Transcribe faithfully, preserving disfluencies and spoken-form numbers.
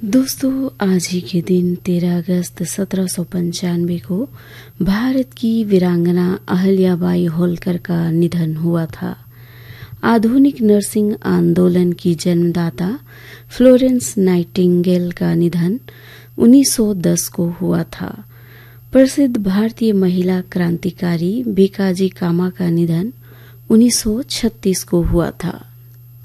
दोस्तों, आज ही के दिन तेरह अगस्त सत्रह सौ पंचानवे को भारत की वीरांगना अहल्याबाई होलकर का निधन हुआ था। आधुनिक नर्सिंग आंदोलन की जन्मदाता फ्लोरेंस नाइटिंगेल का निधन उन्नीस सौ दस को हुआ था। प्रसिद्ध भारतीय महिला क्रांतिकारी भीकाजी कामा का निधन उन्नीस सौ छत्तीस को हुआ था।